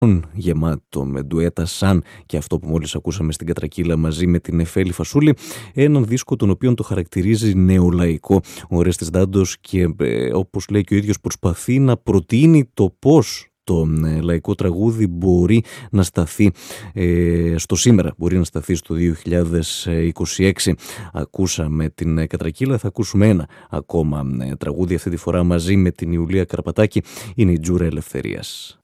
γεμάτο με ντουέτα σαν και αυτό που μόλις ακούσαμε στην Κατρακύλα μαζί με την Εφέλη Φασούλη, έναν δίσκο τον οποίο το χαρακτηρίζει νεολαϊκό ο Ορέστης Ντάντος και όπως λέει και ο ίδιος προσπαθεί να προτείνει το πώς το λαϊκό τραγούδι μπορεί να σταθεί στο σήμερα, μπορεί να σταθεί στο 2026. Ακούσαμε την Κατρακύλα, θα ακούσουμε ένα ακόμα τραγούδι, αυτή τη φορά μαζί με την Ιουλία Καρπατάκη, είναι η Τζούρα Ελευθερίας.